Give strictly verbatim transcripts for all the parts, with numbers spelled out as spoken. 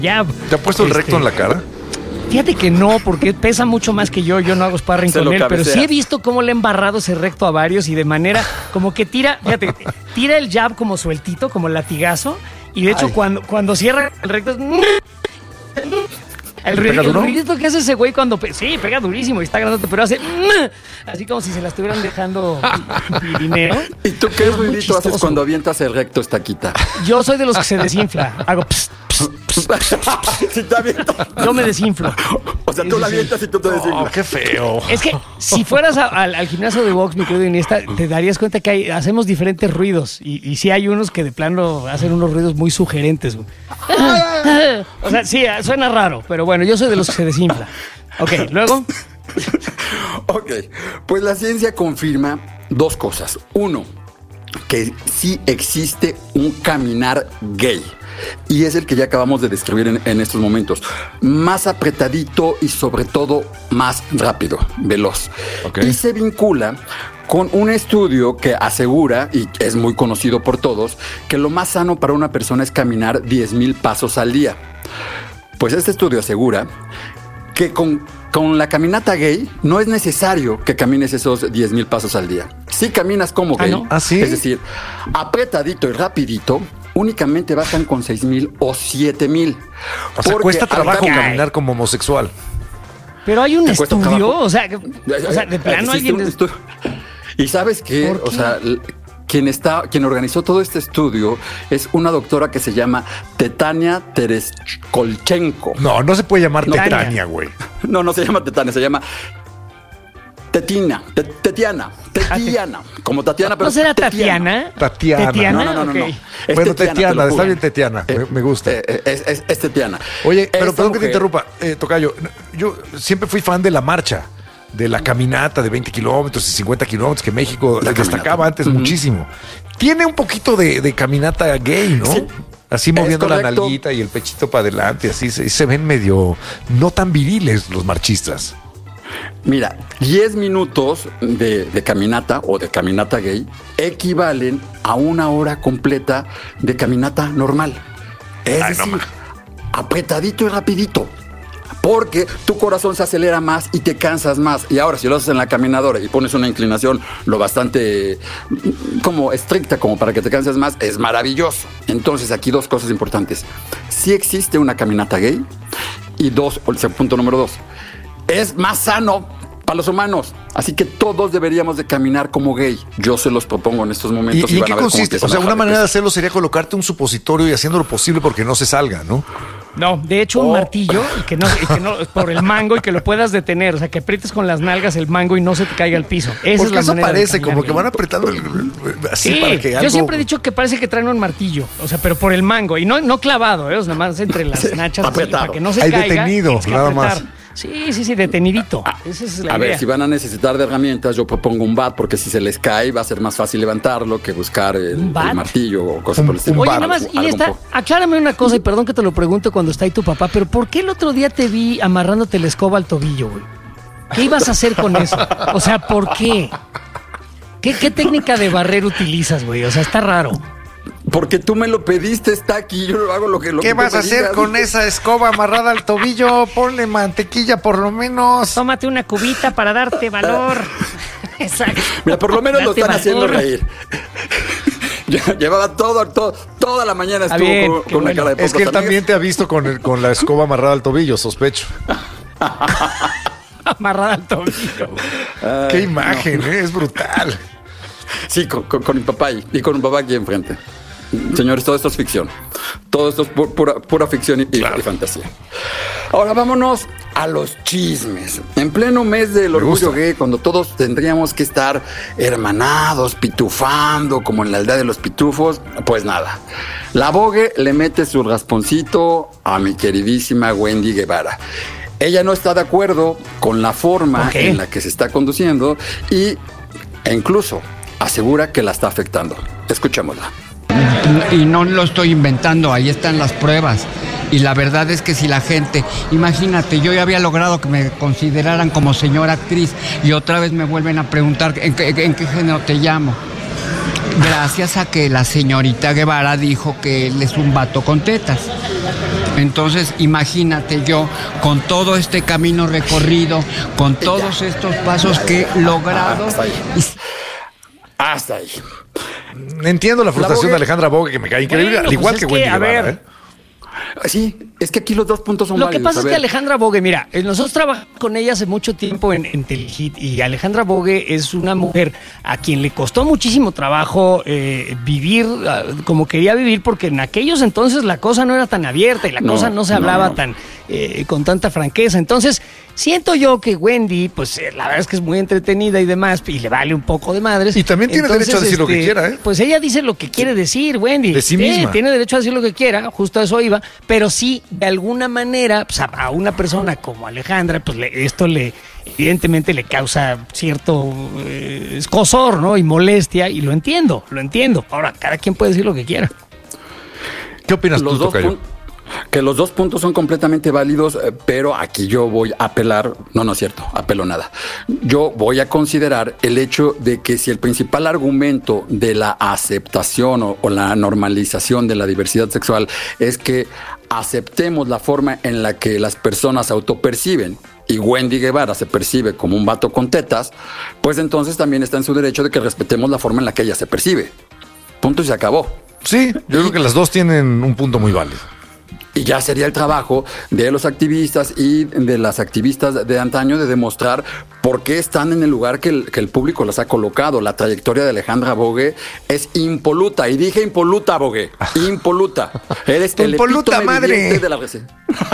Ya. ¿Te ha puesto este, el recto en la cara? Fíjate que no, porque pesa mucho más que yo. Yo no hago sparring con él, cabecea. Pero sí he visto cómo le he embarrado ese recto a varios y de manera como que tira, fíjate, tira el jab como sueltito, como latigazo. Y de hecho, cuando, cuando cierra el recto... El, ri- el ruidito que hace ese güey cuando... Pe- sí, pega durísimo y está grandote, pero hace... Así como si se la estuvieran dejando Pirineo. ¿Y tú qué ruidito haces cuando avientas el recto estaquita? Yo soy de los que se desinfla. Hago... Pss, pss, pss. Si te avientas. Yo me desinflo. O sea, tú la avientas y tú te desinflas. Oh, qué feo. Es que si fueras a, al, al gimnasio de box, mi querido Iniesta, te darías cuenta que hay, hacemos diferentes ruidos. Y, y sí hay unos que de plano hacen unos ruidos muy sugerentes. O sea, sí, suena raro, pero bueno, yo soy de los que se desinfla. Ok, luego. Ok, pues la ciencia confirma dos cosas. Uno, que sí existe un caminar gay. Y es el que ya acabamos de describir en, en estos momentos. Más apretadito y sobre todo más rápido, veloz. Okay. Y se vincula con un estudio que asegura, y es muy conocido por todos, que lo más sano para una persona es caminar diez mil pasos al día. Pues este estudio asegura que con, con la caminata gay no es necesario que camines esos diez mil pasos al día. Si caminas como gay, ¿Ah, no? ¿Ah, sí? Es decir, apretadito y rapidito, únicamente bajan con seis mil o siete mil. O sea, cuesta trabajo cam- caminar como homosexual. Pero hay un Te cuesta estudio, trabajo. o sea, que- o sea, de plano Existe alguien... un des- estudio. Y sabes qué, ¿Por qué? o sea, l- quien está, quien organizó todo este estudio es una doctora que se llama Tetania Tereskolchenko. No, no se puede llamar No. Tetania, güey. No, no se llama Tetania, se llama Tetina, Te- Tetiana, Tetiana, como Tatiana, pero ¿No será Tetiana. Tatiana? Tatiana. No, no, no, no, no. Ok. Es Bueno, Tetiana, te Tetiana, lo está juro. bien Tetiana, me, me gusta. Eh, eh, es, es, es Tetiana. Oye, pero Esta perdón que te mujer- interrumpa, eh, Tocayo. Yo siempre fui fan de la marcha, de la caminata de veinte kilómetros y cincuenta kilómetros que México La destacaba caminata. antes Ujú. muchísimo. Tiene un poquito de, de caminata gay, ¿no? Sí. Así moviendo la correcto. nalguita y el pechito para adelante, así se, se ven medio no tan viriles los marchistas. Mira, diez minutos de, de caminata o de caminata gay equivalen a una hora completa de caminata normal. Es Ay, decir, no, ma. apretadito y rapidito. Porque tu corazón se acelera más y te cansas más. Y ahora, si lo haces en la caminadora y pones una inclinación lo bastante mm, como estricta como para que te canses más, es maravilloso. Entonces, aquí dos cosas importantes. Sí existe una caminata gay. Y dos, o sea, punto número dos, es más sano para los humanos. Así que todos deberíamos de caminar como gay. Yo se los propongo en estos ¿Y, momentos. y en van qué a ver cómo consiste? empiezan O sea, a una bajar manera de peso. hacerlo sería colocarte un supositorio y haciendo lo posible porque no se salga, ¿no? No, de hecho un Oh. martillo y que no, y que no por el mango y que lo puedas detener, o sea, que aprietes con las nalgas el mango y no se te caiga al piso. Esa Porque es la eso manera de parece caminar como que gay. van apretando el, así Sí, para que yo algo... siempre he dicho que parece que traen un martillo, o sea, pero por el mango y no, no clavado, ¿eh? O sea, nada más entre las Sí, nachas así, apretado. para que no se Hay caiga. detenido, tienes que nada apretar. más. Sí, sí, sí, detenidito. Esa es la A idea. ver, si van a necesitar de herramientas, yo propongo un bat, porque si se les cae va a ser más fácil levantarlo que buscar el, ¿Un bat? el martillo o cosas Un- por el estilo. un Oye, bat. nada más, Algo- algo Iniesta, un poco. aclárame una cosa y perdón que te lo pregunto cuando está ahí tu papá, pero ¿por qué el otro día te vi amarrándote la escoba al tobillo, güey? ¿Qué ibas a hacer con eso? O sea, ¿por qué? ¿Qué, qué técnica de barrer utilizas, güey? O sea, está raro. Porque tú me lo pediste, está aquí, yo hago lo que lo ¿Qué que vas tú a me hacer digas. con esa escoba amarrada al tobillo? Ponle mantequilla por lo menos. Tómate una cubita para darte valor. Exacto. Mira, por lo menos lo Date están haciendo valor. reír. Ya- Llevaba todo, todo, toda la mañana Está estuvo bien, con, qué con una bueno. cara de Es que él pocos también amigos. te ha visto con, el- con la escoba amarrada al tobillo, sospecho. Amarrada al tobillo. Ay, Qué imagen, ¿eh? Es brutal. Sí, con, con- con mi papá y, y con mi papá aquí enfrente. Señores, todo esto es ficción. Todo esto es pu- pura, pura ficción y, y- y fantasía. Ahora vámonos a los chismes. En pleno mes del orgullo gusta. gay, cuando todos tendríamos que estar hermanados, pitufando, como en la aldea de los pitufos, pues nada. La Vogue le mete su rasponcito a mi queridísima Wendy Guevara. Ella no está de acuerdo con la forma Ok. en la que se está conduciendo y, e incluso asegura que la está afectando. Escuchémosla. Y no lo estoy inventando, ahí están las pruebas. Y la verdad es que si la gente, imagínate, yo ya había logrado que me consideraran como señora actriz y otra vez me vuelven a preguntar en qué, en qué género te llamo. Gracias a que la señorita Guevara dijo que él es un vato con tetas. Entonces, imagínate yo, con todo este camino recorrido, con todos estos pasos que he logrado. Hasta ahí. Hasta ahí. Entiendo la frustración Bogue- de Alejandra Bogue, que me cae increíble, Bueno, al igual pues que es Wendy que, a Guevara, ver, ¿eh? Sí, es que aquí los dos puntos son Lo que válidos. pasa A es que ver, Alejandra Bogue, mira, eh, nosotros trabajamos con ella hace mucho tiempo en, en Telehit y Alejandra Bogue es una mujer a quien le costó muchísimo trabajo eh, vivir ah, como quería vivir, porque en aquellos entonces la cosa no era tan abierta y la No, cosa no se no, hablaba no. tan eh, con tanta franqueza. Entonces, siento yo que Wendy, pues eh, la verdad es que es muy entretenida y demás, y le vale un poco de madres. Y también tiene derecho a decir lo que quiera, ¿eh? Pues ella dice lo que quiere decir, Wendy. De sí misma. Tiene derecho a decir lo que quiera, justo a eso iba, pero sí, de alguna manera, pues, a, a una persona como Alejandra, pues le- esto le, evidentemente le causa cierto eh, escozor, ¿no? Y molestia, y lo entiendo, lo entiendo. Ahora, cada quien puede decir lo que quiera. ¿Qué opinas los tú, dos Tocayo? pun- que los dos puntos son completamente válidos, eh, pero aquí yo voy a apelar, no, no es cierto, apelo nada. Yo voy a considerar el hecho de que si el principal argumento de la aceptación o, o la normalización de la diversidad sexual es que aceptemos la forma en la que las personas se autoperciben y Wendy Guevara se percibe como un vato con tetas, pues entonces también está en su derecho de que respetemos la forma en la que ella se percibe. Punto y se acabó. Sí, yo creo que las dos tienen un punto muy válido. Y ya sería el trabajo de los activistas y de las activistas de antaño de demostrar por qué están en el lugar que el, que el público las ha colocado. La trayectoria de Alejandra Bogue es impoluta. Y dije impoluta, Bogue. Impoluta. Eres el Impoluta, epítome madre. viviente de la resi-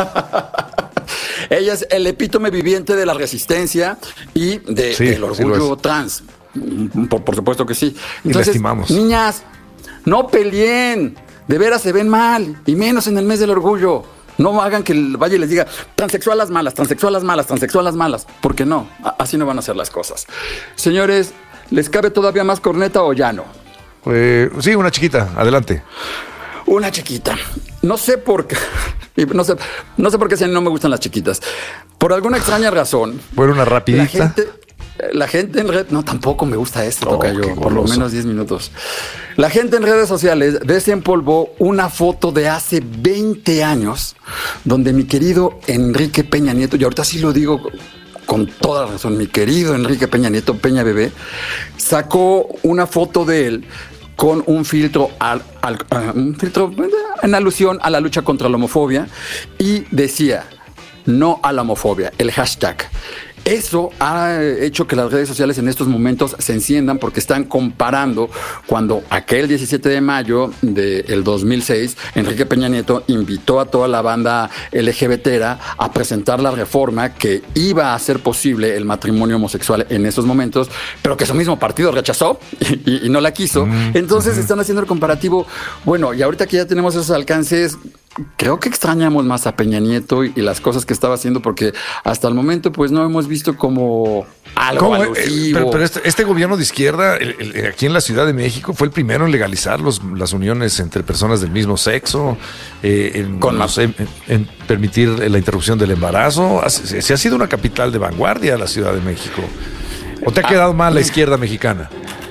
Ella es el epítome viviente de la resistencia y de, Sí, del sí lo orgullo es. trans. Por, por supuesto que sí. Y la estimamos. Niñas, no peleen. De veras se ven mal. Y menos en el mes del orgullo. No hagan que el Valle les diga transexualas malas, transexualas malas, transexualas malas. Porque no, a- así no van a ser las cosas. Señores, ¿les cabe todavía más corneta o ya no? Eh, sí, una chiquita, adelante. Una chiquita. No sé por qué. y No sé, no sé por qué si no me gustan las chiquitas. Por alguna extraña razón. Bueno, una rapidita. La gente, la gente en red, no, tampoco me gusta esto, Oh, Tocayo, qué por lo goloso. menos diez minutos. La gente en redes sociales desempolvó una foto de hace veinte años, donde mi querido Enrique Peña Nieto, y ahorita sí lo digo con toda razón, mi querido Enrique Peña Nieto, Peña Bebé, sacó una foto de él con un filtro, al, al- uh, un filtro en alusión a la lucha contra la homofobia y decía, no a la homofobia, el hashtag. Eso ha hecho que las redes sociales en estos momentos se enciendan porque están comparando cuando aquel diecisiete de mayo del dos mil seis, Enrique Peña Nieto invitó a toda la banda LGBTera a presentar la reforma que iba a hacer posible el matrimonio homosexual en esos momentos, pero que su mismo partido rechazó y, y- y no la quiso. Entonces están haciendo el comparativo. Bueno, y ahorita que ya tenemos esos alcances, creo que extrañamos más a Peña Nieto y, y las cosas que estaba haciendo porque hasta el momento pues no hemos visto como algo ¿Cómo? Eh, alusivo. Pero, pero este, este gobierno de izquierda, el- el- aquí en la Ciudad de México, fue el primero en legalizar los, las uniones entre personas del mismo sexo, eh, en, Con no más- sé, en, en permitir la interrupción del embarazo. Ha- Se, se ha sido una capital de vanguardia la Ciudad de México. ¿O te ha quedado mal la izquierda mexicana?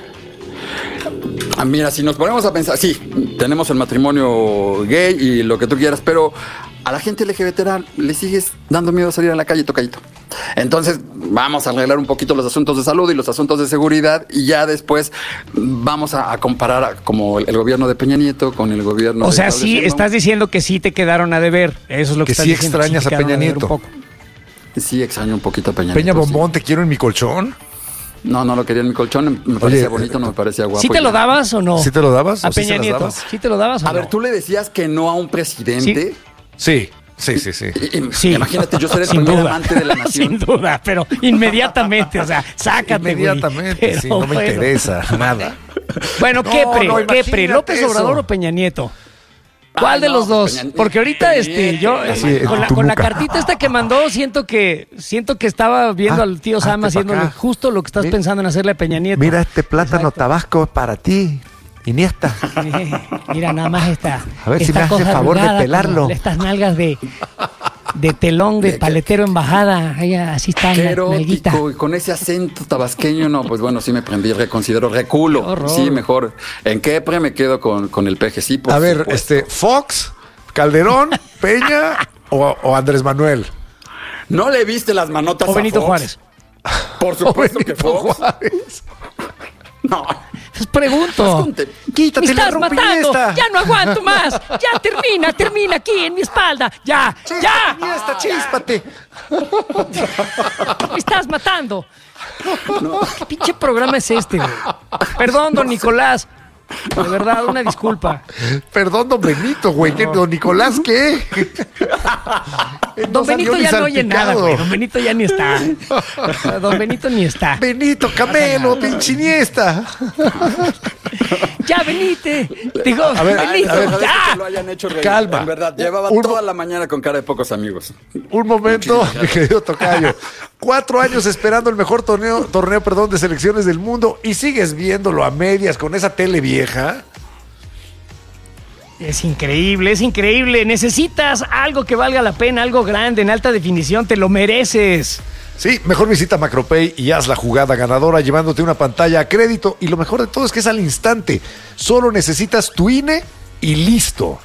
Ah, mira, si nos ponemos a pensar, sí, tenemos el matrimonio gay y lo que tú quieras, pero a la gente L G B T le sigues dando miedo a salir a la calle, tocadito. Entonces, vamos a arreglar un poquito los asuntos de salud y los asuntos de seguridad y ya después vamos a, a comparar a- como el, el gobierno de Peña Nieto con el gobierno O de sea, Claudia sí, Sheinbaum. estás diciendo que sí te quedaron a deber. Eso es lo que, Que estás sí diciendo. extrañas te a quedaron Peña deber un Nieto. poco. Sí, extraño un poquito a Peña, Peña Nieto, sí. Bombón, te quiero en mi colchón. No, no lo quería en mi colchón, me parecía bonito, no me parecía guapo. ¿Sí te y lo ya. dabas o no? ¿Sí te lo dabas? A ¿O sí Peña se las Nieto. dabas? ¿Sí te lo dabas o A ver, no? tú le decías que no a un presidente. Sí, sí, sí, sí. Y- y- Sí. Imagínate, yo ser el Sin primer duda. amante de la nación. Sin duda, pero inmediatamente, o sea, sácate, güey. Inmediatamente, Pero sí, no me bueno. interesa nada. Bueno, No, ¿qué pre? no, ¿Qué imagínate pre? ¿López eso. Obrador o Peña Nieto? ¿Cuál Ay, de no, los dos? Peña- Porque ahorita, Peña este, Nieto. yo, Así, eh, en con, la, tu con la nuca. cartita esta que mandó, siento que, siento que estaba viendo Ah, al tío hazte Sam pa' haciéndole acá. justo lo que estás Mi- pensando en hacerle a Peña Nieto. Mira, este plátano Exacto. tabasco es para ti, Iniesta. Mira, nada más esta. A ver si esta me hace cosa favor de arrugada, pelarlo. como estas nalgas de, de telón de paletero en bajada. Ahí, así está Qué la nalguita. erótico, y con ese acento tabasqueño, no, pues bueno, sí me prendí, reconsidero, reculo. Qué horror. Sí, mejor. ¿En qué pre me quedo con, con el peje? Sí, por A ver, supuesto. este, Fox, Calderón, Peña o, o Andrés Manuel? ¿No le viste las manotas O a Benito Fox? Juárez. Por supuesto O que Benito Fox. Juárez. No. Pues pregunto. Quítate ¡Me la estás ropa matando! Iniesta. ¡Ya no aguanto más! ¡Ya termina, termina aquí en mi espalda! ¡Ya! ¡Ya! Iniesta, chíspate. ¡Me estás matando! ¿Qué pinche programa es este, güey? Perdón, don Nicolás. De verdad, una disculpa. Perdón, don Benito, güey. ¿Qué, ¿Don Nicolás qué? No Don salió Benito ni ya no oye nada, salpicado. güey. Don Benito ya ni está. Don Benito ni está. Benito, Camelo, pinche Iniesta. Ya, venite. Digo, A ver, Benito, a ver, Agradezco ya. que lo hayan hecho reír. Calma. En verdad, llevaba Un- toda la mañana con cara de pocos amigos. Un momento, mi querido tocayo. Cuatro años esperando el mejor torneo, torneo, perdón, de selecciones del mundo y sigues viéndolo a medias con esa tele vieja. Es increíble, es increíble. Necesitas algo que valga la pena, algo grande, en alta definición. Te lo mereces. Sí, mejor visita Macropay y haz la jugada ganadora llevándote una pantalla a crédito. Y lo mejor de todo es que es al instante. Solo necesitas tu I N E y listo.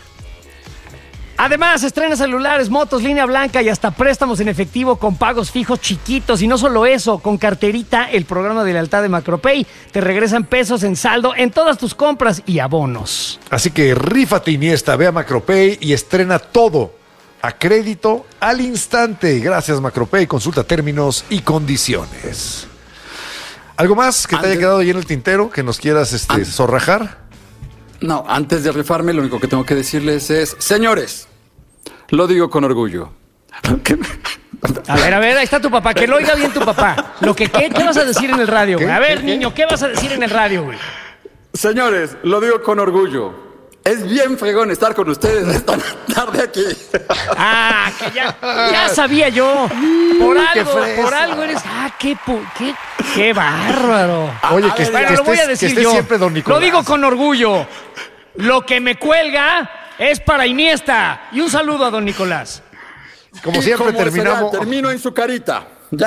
Además, estrena celulares, motos, línea blanca y hasta préstamos en efectivo con pagos fijos chiquitos. Y no solo eso, con carterita, el programa de lealtad de Macropay, te regresan pesos en saldo en todas tus compras y abonos. Así que rífate, Iniesta, ve a Macropay y estrena todo a crédito al instante. Gracias, Macropay. Consulta términos y condiciones. ¿Algo más que te Antes- haya quedado ahí en el tintero que nos quieras este, An- zorrajar? No, antes de rifarme, lo único que tengo que decirles es, señores, lo digo con orgullo. Que- A ver, a ver, ahí está tu papá. Que lo oiga bien tu papá. Lo que, ¿qué, ¿qué vas a decir en el radio, güey? A ver, niño, ¿qué vas a decir en el radio, güey? Señores, lo digo con orgullo. Es bien fregón estar con ustedes esta tarde aquí. Ah, que ya, ya sabía yo. Por qué algo, fresa. por algo eres. Ah, qué, pu- qué, qué bárbaro. Oye, que, Bueno, que lo voy a estés, que decir estés yo. siempre don Nicolás. Lo digo con orgullo. Lo que me cuelga es para Iniesta. Y un saludo a don Nicolás. Como Y siempre como terminamos. será, termino en su carita. Ya.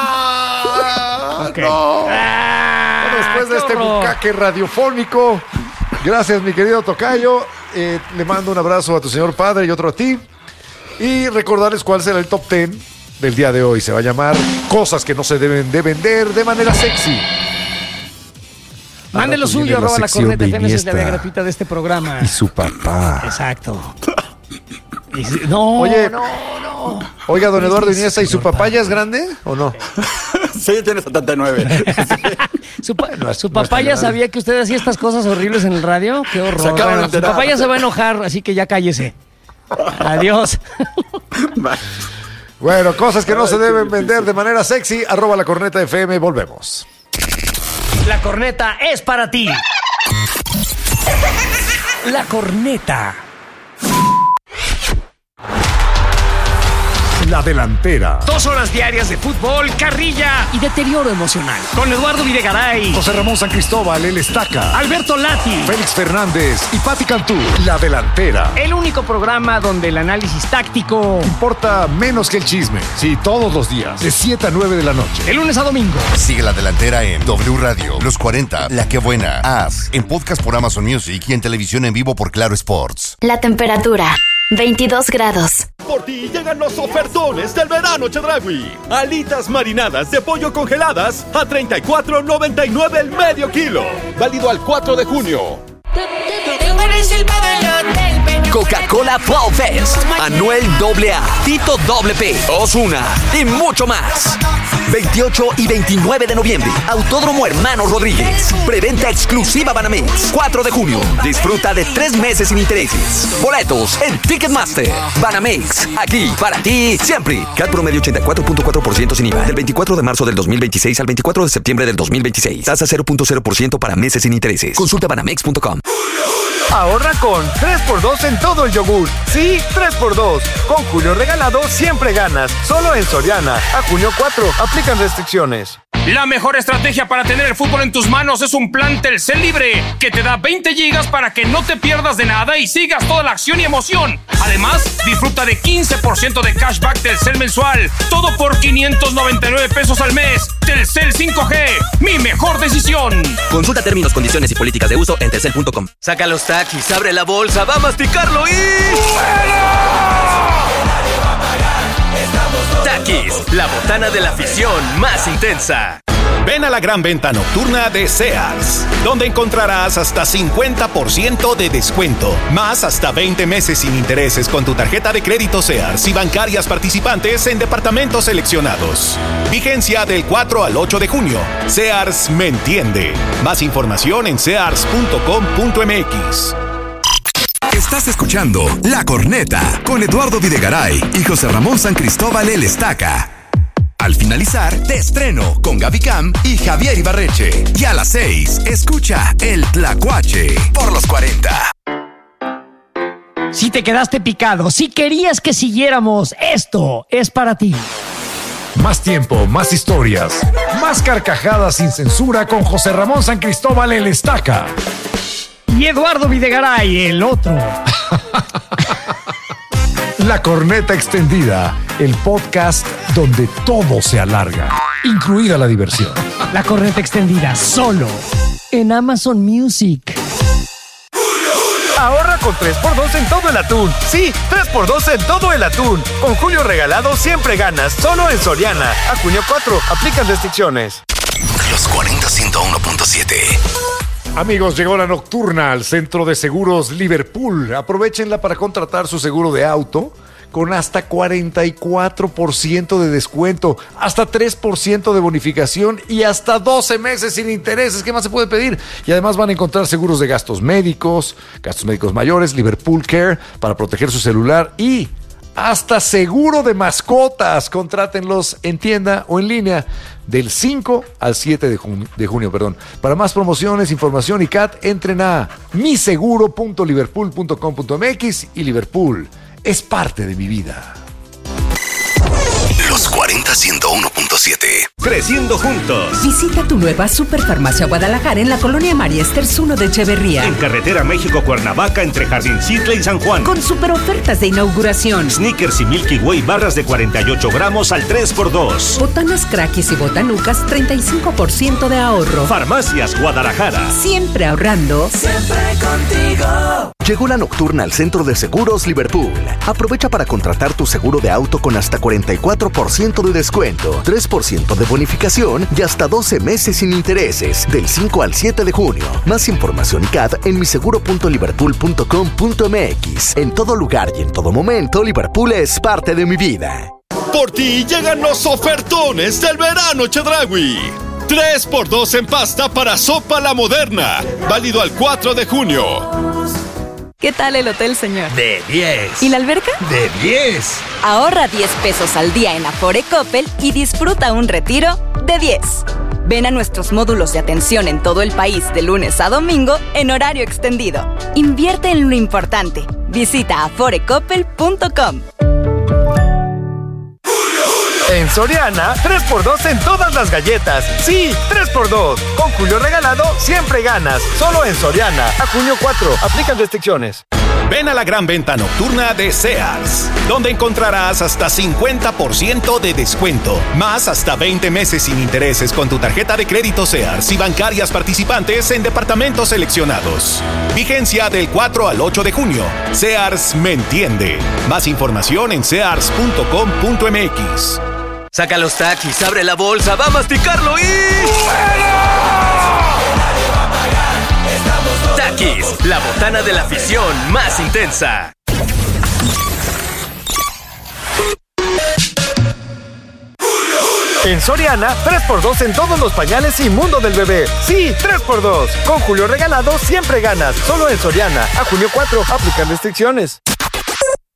¡Ah! Ok. No. Ah, Bueno, después de qué este horror. bucaque radiofónico, gracias, mi querido tocayo. Eh, le mando un abrazo a tu señor padre y otro a ti. Y recordarles cuál será el top ten del día de hoy. Se va a llamar Cosas que no se deben de vender de manera sexy. Mande lo Ahora suyo, viene la arroba la sección corneta de F M, esa es la Iniesta. vía gratuita de este programa. Y su papá. Exacto. Y si- No, Oye, no, no. Oiga, don Eduardo Sí, Iniesta, ¿y su señor papá padre. ya es grande o no? Sí, tiene setenta y nueve. ¿Su, pa- No es- su no es papá tan ya grande. sabía que usted hacía estas cosas horribles en el radio? ¡Qué horror! Se acaban de Bueno, su enterar. papá ya se va a enojar, así que ya cállese. Adiós. Bueno, cosas que no Ay, se qué deben difícil. vender de manera sexy. Arroba la corneta F M. Volvemos. La corneta es para ti. La corneta. La delantera. Dos horas diarias de fútbol, carrilla y deterioro emocional. Con Eduardo Videgaray, José Ramón San Cristóbal, el Estaca. Alberto Lati. Félix Fernández y Pati Cantú. La delantera. El único programa donde el análisis táctico, Importa menos que el chisme. Sí, todos los días, de siete a nueve de la noche. de lunes a domingo. Sigue La Delantera en W Radio, Los cuarenta, La Que Buena, As, en podcast por Amazon Music y en televisión en vivo por Claro Sports. La temperatura, veintidós grados. Por ti llegan los ofertones del verano Chedraui. Alitas marinadas de pollo congeladas a treinta y cuatro noventa y nueve el medio kilo. Válido al cuatro de junio. Coca-Cola Fall Fest, Anuel doble A, Tito doble P, Ozuna y mucho más. veintiocho y veintinueve de noviembre, Autódromo Hermanos Rodríguez. Preventa exclusiva Banamex, cuatro de junio. Disfruta de tres meses sin intereses. Boletos en Ticketmaster. Banamex, aquí para ti siempre. C A T promedio ochenta y cuatro punto cuatro por ciento sin I V A. Del veinticuatro de marzo del dos mil veintiséis al veinticuatro de septiembre del dos mil veintiséis. Tasa cero punto cero por ciento para meses sin intereses. Consulta banamex punto com. Ahorra con tres por dos en todo el yogur. Sí, tres por dos. Con Julio Regalado siempre ganas. Solo en Soriana. A junio cuatro. Aplican restricciones. La mejor estrategia para tener el fútbol en tus manos es un plan Telcel Libre que te da veinte gigas para que no te pierdas de nada y sigas toda la acción y emoción. Además, disfruta de quince por ciento de cashback Telcel mensual. Todo por quinientos noventa y nueve pesos al mes. Telcel cinco G, mi mejor decisión. Consulta términos, condiciones y políticas de uso en telcel punto com. Saca los taquis, abre la bolsa, va a masticarlo y... Takis, la botana de la afición más intensa. Ven a la gran venta nocturna de Sears, donde encontrarás hasta cincuenta por ciento de descuento, más hasta veinte meses sin intereses con tu tarjeta de crédito Sears y bancarias participantes en departamentos seleccionados. Vigencia del cuatro al ocho de junio. Sears me entiende. Más información en sears punto com punto m x. Estás escuchando La Corneta con Eduardo Videgaray y José Ramón San Cristóbal El Estaca. Al finalizar, te estreno con Gaby Cam y Javier Ibarreche. Y a las seis, escucha El Tlacuache por los cuarenta. Si te quedaste picado, si querías que siguiéramos, esto es para ti. Más tiempo, más historias, más carcajadas sin censura con José Ramón San Cristóbal El Estaca. Y Eduardo Videgaray, el otro. La Corneta Extendida, el podcast donde todo se alarga, incluida la diversión. La Corneta Extendida, solo en Amazon Music. Ahorra con tres por dos en todo el atún. Sí, tres por dos en todo el atún. Con Julio Regalado siempre ganas. Solo en Soriana. A junio cuatro, aplican restricciones. Los cuarenta ciento uno punto siete. Amigos, llegó la nocturna al Centro de Seguros Liverpool. Aprovechenla para contratar su seguro de auto con hasta cuarenta y cuatro por ciento de descuento, hasta tres por ciento de bonificación y hasta doce meses sin intereses. ¿Qué más se puede pedir? Y además van a encontrar seguros de gastos médicos, gastos médicos mayores, Liverpool Care para proteger su celular y hasta seguro de mascotas. Contrátenlos en tienda o en línea del cinco al siete de junio, de junio, perdón. Para más promociones, información y C A T, entren a mi seguro punto liverpool punto com punto m x y Liverpool es parte de mi vida. Los cuarenta ciento uno punto siete. Creciendo juntos. Visita tu nueva Superfarmacia Guadalajara en la colonia María Esters uno de Echeverría. En carretera México-Cuernavaca entre Jardincitle y San Juan. Con super ofertas de inauguración. Snickers y Milky Way barras de cuarenta y ocho gramos al tres por dos. Botanas Crackis y Botanucas treinta y cinco por ciento de ahorro. Farmacias Guadalajara. Siempre ahorrando. Siempre contigo. Llegó la nocturna al Centro de Seguros Liverpool. Aprovecha para contratar tu seguro de auto con hasta cuarenta y cuatro por ciento de descuento, tres por ciento de bonificación y hasta doce meses sin intereses, del cinco al siete de junio. Más información y C A D en mi seguro punto liverpool punto com punto m x. En todo lugar y en todo momento, Liverpool es parte de mi vida. Por ti llegan los ofertones del verano Chedraui. tres por dos en pasta para sopa La Moderna. Válido al cuatro de junio. ¿Qué tal el hotel, señor? De diez. ¿Y la alberca? De diez. Ahorra diez pesos al día en Afore Coppel y disfruta un retiro de diez. Ven a nuestros módulos de atención en todo el país de lunes a domingo en horario extendido. Invierte en lo importante. Visita afore coppel punto com. En Soriana, tres por dos en todas las galletas. Sí, tres por dos. Con Julio Regalado siempre ganas. Solo en Soriana. A junio cuatro, aplican restricciones. Ven a la gran venta nocturna de Sears, donde encontrarás hasta cincuenta por ciento de descuento, más hasta veinte meses sin intereses con tu tarjeta de crédito Sears y bancarias participantes en departamentos seleccionados. Vigencia del cuatro al ocho de junio. Sears me entiende. Más información en sears punto com punto m x. Saca los Takis, abre la bolsa, va a masticarlo y... Takis, la botana de la afición más intensa. En Soriana, tres por dos en todos los pañales y mundo del bebé. Sí, tres por dos. Con Julio Regalado siempre ganas. Solo en Soriana. A junio cuatro, aplican restricciones.